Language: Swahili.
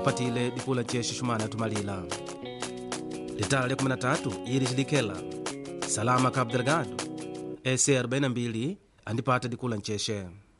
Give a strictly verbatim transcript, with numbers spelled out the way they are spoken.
apatile dikula nchexe xumana tumalila. Litala lya kumi na tatu ili xilikela Salama Cabo Delgado ese arobaini na mbili andipata dikula nchexe.